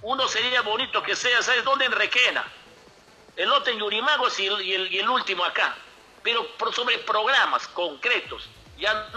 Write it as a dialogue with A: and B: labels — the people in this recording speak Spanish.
A: Uno sería bonito que sea, ¿sabes dónde? En Requena. El otro en Yurimagos y el último acá. Pero sobre programas concretos. Ya